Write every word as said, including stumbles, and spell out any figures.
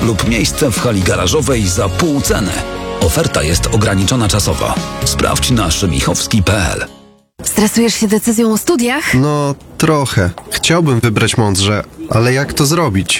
lub miejsce w hali garażowej za pół ceny. Oferta jest ograniczona czasowo. Sprawdź na szymichowski kropka p l. Stresujesz się decyzją o studiach? No, trochę. Chciałbym wybrać mądrze, ale jak to zrobić?